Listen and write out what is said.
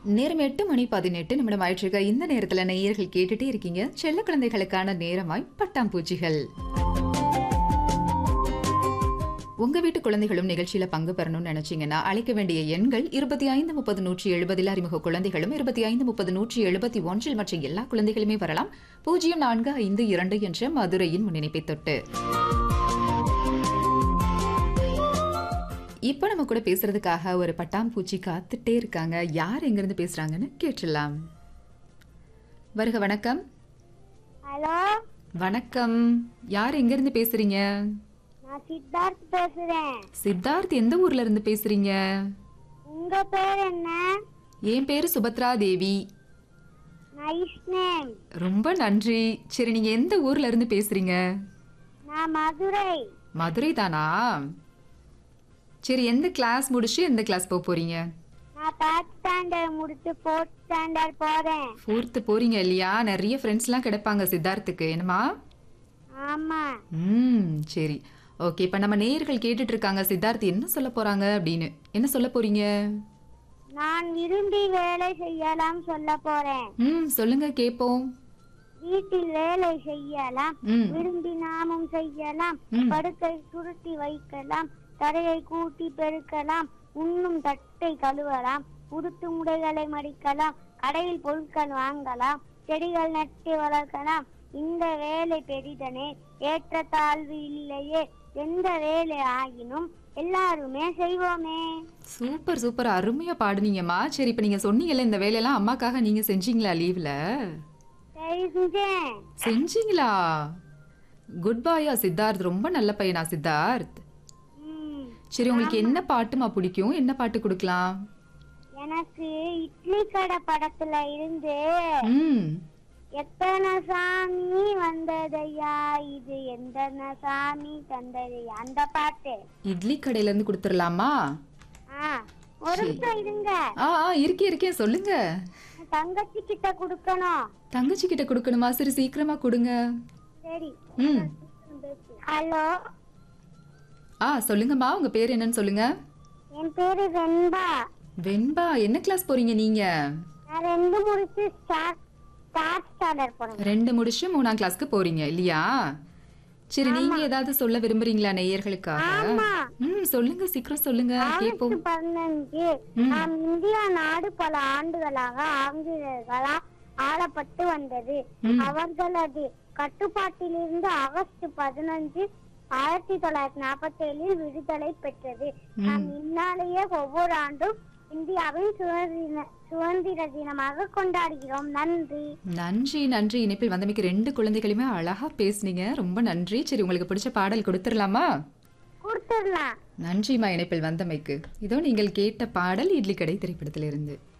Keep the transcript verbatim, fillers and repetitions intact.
நேரம் எட்டு மணி பதினெட்டு நிமிடம் ஆயிற்றுக்க. இந்த நேரத்துல நேயர்கள் கேட்டுட்டே இருக்கீங்க செல்ல குழந்தைகளுக்கான நேரமாய் பட்டாம்பூச்சிகள். உங்க வீட்டு குழந்தைகளும் நிகழ்ச்சியில பங்கு பெறணும்னு நினைச்சீங்கன்னா அழைக்க வேண்டிய எண்கள் இருபத்தி ஐந்து முப்பது நூற்றி எழுபதில் அறிமுக குழந்தைகளும் இருபத்தி ஐந்து முப்பது நூற்றி எழுபத்தி ஒன்றில் மற்ற எல்லா குழந்தைகளுமே வரலாம். பூஜ்ஜியம் நான்கு ஐந்து இரண்டு என்ற மதுரையின் முன்னிணைப்பை தொட்டு. இப்ப நம்ம கூட பேசுறதுக்காக ஒரு பட்டாம்பூச்சி காத்துட்டே இருக்காங்க. யார் எங்க இருந்து பேசுறாங்கன்னு கேட்டுடலாம். வருக. வணக்கம். ஹலோ. வணக்கம். யார் எங்க இருந்து பேசுறீங்க? நான் சித்தார்த் பேசுறேன். சித்தார்த் எந்த ஊர்ல இருந்து பேசுறீங்க? உங்க பேர் என்ன? என் பேரு சுபத்ரா தேவி. Nice name. ரொம்ப நன்றி. சரி, நீங்க எந்த ஊர்ல இருந்து பேசுறீங்க? நான் மதுரை. மதுரை தானா? சரி, எந்த கிளாஸ் முடிச்சு எந்த கிளாஸ் போக போறீங்க? நான் தேர்ட் ஸ்டாண்டர்ட் முடிச்சு ஃபோர்த் ஸ்டாண்டர்ட் போறேன். ஃபோர்த் போறீங்க இல்லையா? நிறைய ஃப்ரெண்ட்ஸ் எல்லாம் கிடைப்பாங்க சித்தார்த்துக்கு, என்னமா? ஆமா. ம் சரி, ஓகே. இப்ப நம்ம நேயர்கள் கேட்டுட்டு இருக்காங்க சித்தார்த் என்ன சொல்ல போறாங்க அப்படின்னு. என்ன சொல்ல போறீங்க? நான் விரும்பி வேலை செய்யலாம் சொல்ல போறேன். ம் சொல்லுங்க கேப்போம். வீட்டில் வேலை செய்யலாம், ம் விரும்பி நாமும் செய்யலாம். ம். படுக்கை சுருட்டி வைக்கலாம், தரையை கூட்டி பெருக்கலாம், உண்ணும் தட்டை கழுவலாம், உடுத்து முடைகளை மடிக்கலாம், கடையில் பொருட்கள் வாங்கலாம், செடிகள் நட்டு வளர்க்கலாம். இந்த வேலை பெரிதனே, ஏற்ற தாழ்வு இல்லையே, எந்த வேலை ஆகினும் எல்லாருமே செய்வோமே. சூப்பர் சூப்பர், அருமையா பாடுனீங்கம்மா. சரி, இப்ப நீங்க சொன்னீங்கல்ல இந்த வேலையெல்லாம் அம்மாக்காக நீங்க செஞ்சீங்களா லீவ்ல? செஞ்சேன். செஞ்சீங்களா? குட் பாயா சித்தார்த், ரொம்ப நல்ல பையனா சித்தார்த்? ம். சரி, உங்களுக்கு என்ன பாட்டுமா பிடிக்கும்? என்ன பாட்டு கொடுக்கலாம்? எனக்கு இட்லி கடை படத்துல இருந்து ம் எத்தனை சாமி வந்ததையா, இது எந்தன சாமி தந்ததையா, அந்த பாட்டு. இட்லி கடையில இருந்து கொடுத்துடலாமா? ஆ, ஒரு நிமிஷம் இருங்க. ஆ ஆ இருக்கே இருக்கேன், சொல்லுங்க. தங்கச்சி கிட்ட குடுக்கணும். தங்கச்சி கிட்ட கொடுக்கணுமா? சரி, சீக்கிரமா கொடுங்க. சரி. ம் ஹலோ. ஆ சொல்லுங்கம்மா, உங்க பேர் என்னன்னு சொல்லுங்க. என் பேரு வெண்பா. வெண்பா, என்ன கிளாஸ் போறீங்க நீங்க? நான் ரெண்டு முடிச்சு ஸ்டார்ட் ஸ்டாண்டர்ட் போறேன். ரெண்டு முடிச்சு மூணாம் கிளாஸ்க்கு போறீங்க இல்லையா? சரி, நீங்க ஏதாவது சொல்ல விரும்புறீங்களா நேயர்களுக்காக? ஆமா. ம் சொல்லுங்க, சீக்கிரம் சொல்லுங்க கேப்போம். ஆகஸ்ட் பதினஞ்சு ம். நம் இந்தியா நாடு பல ஆண்டுகளாக ஆங்கிலேயர்களால் ஆளப்பட்டு வந்தது. ம். அவர்களது கட்டுப்பாட்டிலிருந்து ஆகஸ்ட் பதினஞ்சு ஆயிரத்தி தொள்ளாயிரத்தி நாற்பத்தி ஏழில் விடுதலை பெற்றது. நாம் இந்நாளையே ஒவ்வொரு ஆண்டும் இந்தியாவின் சுதந்திர சுதந்திர தினமாக கொண்டாடுகிறோம். நன்றி. நன்றி நன்றி. இணைப்பில் வந்தமைக்கு ரெண்டு குழந்தைகளுமே அழகா பேசுனீங்க, ரொம்ப நன்றி. சரி, உங்களுக்கு பிடிச்ச பாடல் கொடுத்துடலாமா? கொடுத்துடலாம். நன்றிமா இணைப்பில் வந்தமைக்கு. இதோ நீங்கள் கேட்ட பாடல் இட்லி கடை திரைப்படத்திலிருந்து.